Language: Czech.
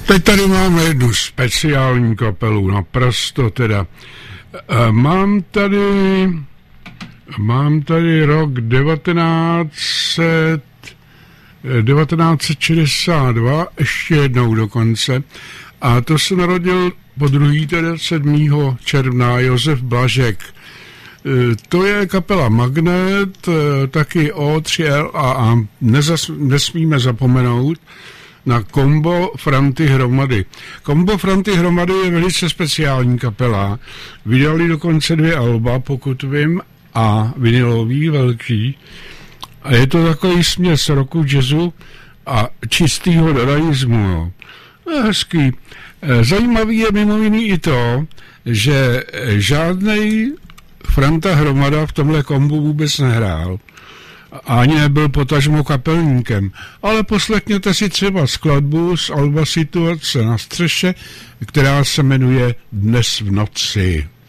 Teď tady máme jednu speciální kapelu, naprosto teda. Mám tady rok 1962, ještě jednou dokonce, a to se narodil po druhý, teda 7. června, Josef Blažek. To je kapela Magnet, taky O3L a nesmíme zapomenout na Kombo Franty Hromady. Kombo Franty Hromady je velice speciální kapela. Vydali dokonce 2 alba, pokud vím, a vinilový velký. A je to takový směs rocku, jazzu a čistýho dadaismu. No. Hezký. Zajímavý je mimo jiný i to, že žádnej Franta Hromada v tomhle kombu vůbec nehrál. Ani nebyl potažmo kapelníkem. Ale poslechněte si třeba skladbu z alba Situace na střeše, která se jmenuje Dnes v noci.